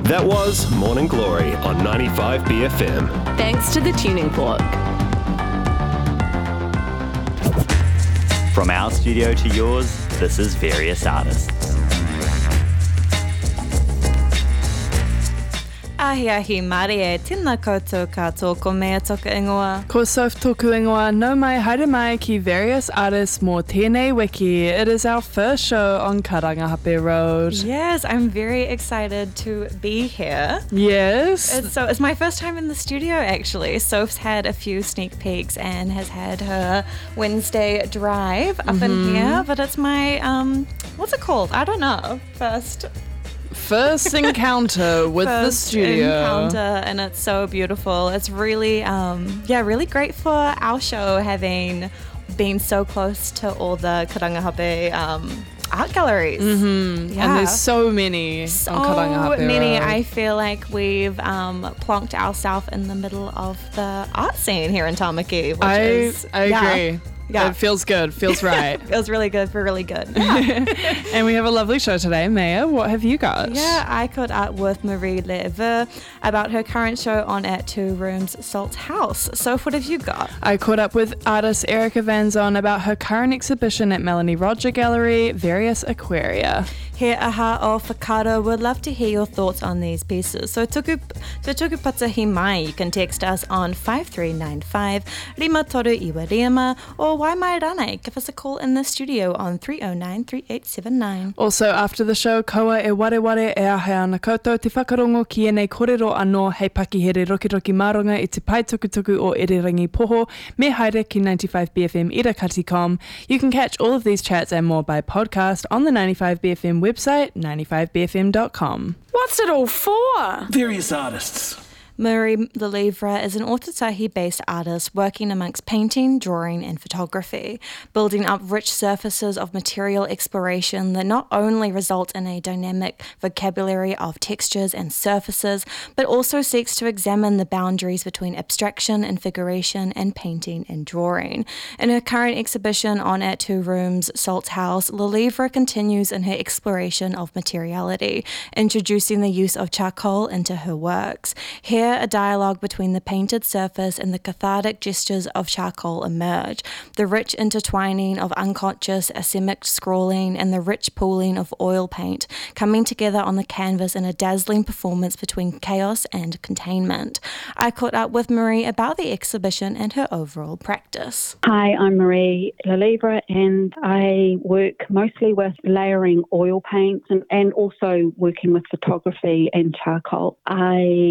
That was Morning Glory on 95BFM. Thanks to the Tuning Fork. From our studio to yours, this is Various Artists. Ahi Mari e tēnā koutou katoa ko mea toka ingoa. Ko Soph tōku ingoa, nau mai haere mai ki Various Artists mō tēnei wiki. It is our first show on Karangahape Road. Yes, I'm very excited to be here. Yes. It's my first time in the studio actually. Soph's had a few sneak peeks and has had her Wednesday drive up in here, but it's my, what's it called? I don't know. First encounter with the studio. And it's so beautiful. It's really, really great for our show having been so close to all the Karangahape art galleries. Mm-hmm. Yeah. And there's so many on Karangahape many. Road. I feel like we've plonked ourselves in the middle of the art scene here in Tamaki. I agree. Yeah. It feels good. Feels right. Feels really good. We're really good. Yeah. And we have a lovely show today. Maya, what have you got? Yeah, I caught up with Marie Lever about her current show on at Two Rooms Salt House. So what have you got? I caught up with artist Erica Van Zon about her current exhibition at Melanie Roger Gallery, Various Aquaria. He aha o Whakaaro, would love to hear your thoughts on these pieces. So tuku patahi mai, you can text us on 5395 Rima Toru Iwa Rima, or Wai Mai Ranei, give us a call in the studio on 309-3879. Also after the show, kaua e wareware e ahe ana koutou te whakarongo ki enei korero anō hei pakihere rokiroki maronga i te pai tukutuku o Irirangi Poho, me haere ki 95BFM irakati.com. You can catch all of these chats and more by podcast on the 95BFM website, 95bfm.com. What's it all for? Various Artists. Marie Lelevre is an Ōtautahi-based artist working amongst painting, drawing and photography, building up rich surfaces of material exploration that not only result in a dynamic vocabulary of textures and surfaces, but also seeks to examine the boundaries between abstraction and figuration and painting and drawing. In her current exhibition on at Two Rooms Salt House, Lelevre continues in her exploration of materiality, introducing the use of charcoal into her works. Here, a dialogue between the painted surface and the cathartic gestures of charcoal emerge, the rich intertwining of unconscious asemic scrawling and the rich pooling of oil paint coming together on the canvas in a dazzling performance between chaos and containment. I caught up with Marie about the exhibition and her overall practice. Hi, I'm Marie Lelevre and I work mostly with layering oil paints and also working with photography and charcoal. I